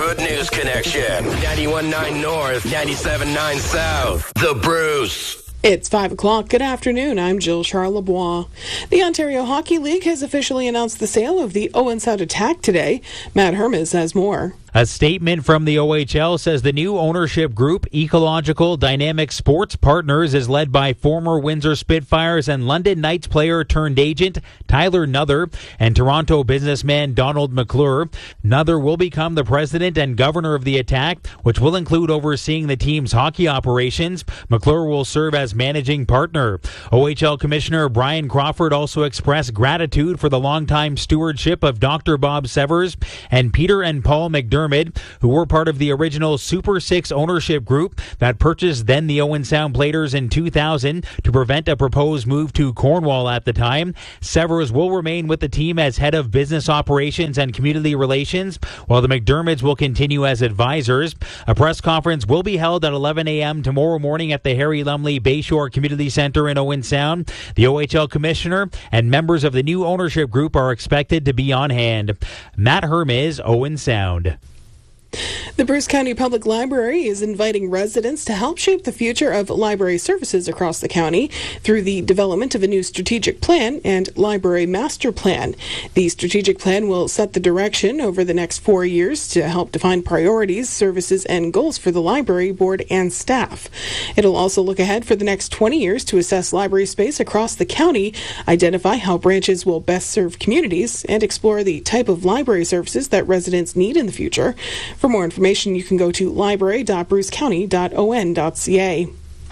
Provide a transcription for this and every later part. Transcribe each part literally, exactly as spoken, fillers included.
Road News Connection. ninety-one point nine North, ninety-seven point nine South. The Bruce. It's five o'clock. Good afternoon. I'm Jill Charlebois. The Ontario Hockey League has officially announced the sale of the Owen Sound Attack today. Matt Hermes has more. A statement from the O H L says the new ownership group, Ecological Dynamic Sports Partners, is led by former Windsor Spitfires and London Knights player turned agent Tyler Nuther and Toronto businessman Donald McClure. Nuther will become the president and governor of the Attack, which will include overseeing the team's hockey operations. McClure will serve as managing partner. O H L Commissioner Brian Crawford also expressed gratitude for the longtime stewardship of Doctor Bob Severs and Peter and Paul McDermott, who were part of the original Super Six ownership group that purchased then the Owen Sound Platers in two thousand to prevent a proposed move to Cornwall at the time. Severs will remain with the team as head of business operations and community relations, while the McDermotts will continue as advisors. A press conference will be held at eleven a.m. tomorrow morning at the Harry Lumley Bayshore Community Center in Owen Sound. The O H L Commissioner and members of the new ownership group are expected to be on hand. Matt Hermes, Owen Sound. The Bruce County Public Library is inviting residents to help shape the future of library services across the county through the development of a new strategic plan and library master plan. The strategic plan will set the direction over the next four years to help define priorities, services, and goals for the library board and staff. It'll also look ahead for the next twenty years to assess library space across the county, identify how branches will best serve communities, and explore the type of library services that residents need in the future. For more information, you can go to library dot bruce county dot o n dot c a.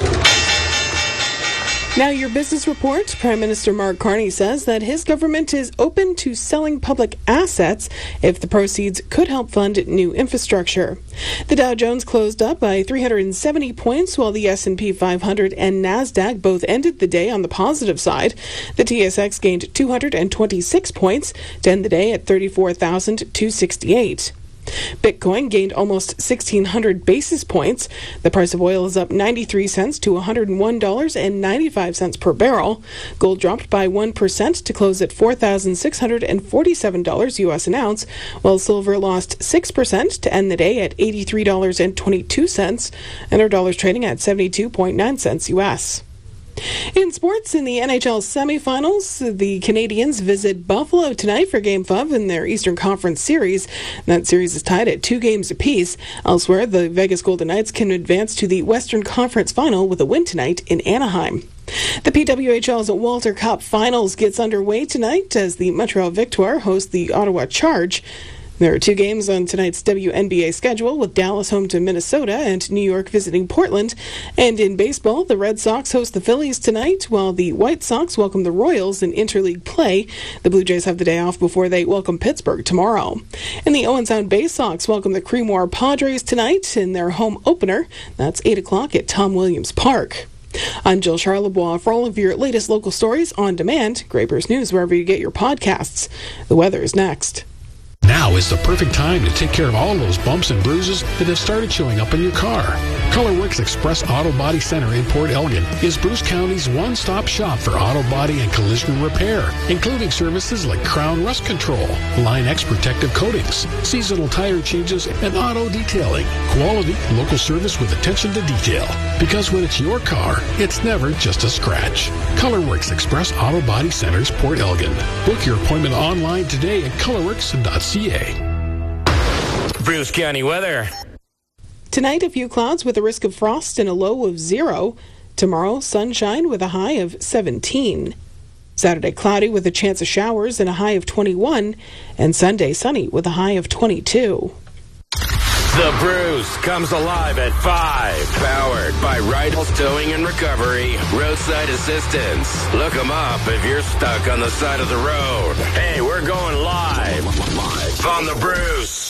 Now, your business report. Prime Minister Mark Carney says that his government is open to selling public assets if the proceeds could help fund new infrastructure. The Dow Jones closed up by three hundred seventy points, while the S and P five hundred and NASDAQ both ended the day on the positive side. The T S X gained two hundred twenty-six points to end the day at thirty-four thousand two hundred sixty-eight. Bitcoin gained almost sixteen hundred basis points. The price of oil is up ninety-three cents to one hundred one dollars and ninety-five cents per barrel. Gold dropped by one percent to close at four thousand six hundred forty-seven dollars U S an ounce, while silver lost six percent to end the day at eighty-three dollars and twenty-two cents, and our dollar's trading at seventy-two point nine cents U S. In sports, in the N H L semifinals, the Canadiens visit Buffalo tonight for Game five in their Eastern Conference Series. That series is tied at two games apiece. Elsewhere, the Vegas Golden Knights can advance to the Western Conference Final with a win tonight in Anaheim. The P W H L's Walter Cup Finals gets underway tonight as the Montreal Victoire host the Ottawa Charge. There are two games on tonight's W N B A schedule, with Dallas home to Minnesota and New York visiting Portland. And in baseball, the Red Sox host the Phillies tonight, while the White Sox welcome the Royals in interleague play. The Blue Jays have the day off before they welcome Pittsburgh tomorrow. And the Owen Sound Bay Sox welcome the Creemore Padres tonight in their home opener. That's eight o'clock at Tom Williams Park. I'm Jill Charlebois. For all of your latest local stories on demand, Grey Bruce News wherever you get your podcasts. The weather is next. Now is the perfect time to take care of all those bumps and bruises that have started showing up in your car. Colorworks Express Auto Body Center in Port Elgin is Bruce County's one-stop shop for auto body and collision repair, including services like Crown Rust Control, Line X protective coatings, seasonal tire changes, and auto detailing. Quality, local service with attention to detail. Because when it's your car, it's never just a scratch. Colorworks Express Auto Body Centers, Port Elgin. Book your appointment online today at colorworks dot c a. Bruce County weather. Tonight, a few clouds with a risk of frost and a low of zero. Tomorrow, sunshine with a high of seventeen. Saturday, cloudy with a chance of showers and a high of twenty-one. And Sunday, sunny with a high of twenty-two. The Bruce comes alive at five. Powered by Rydell's Towing and Recovery. Roadside assistance. Look them up if you're stuck on the side of the road. Hey, we're going live. Live on The Bruce.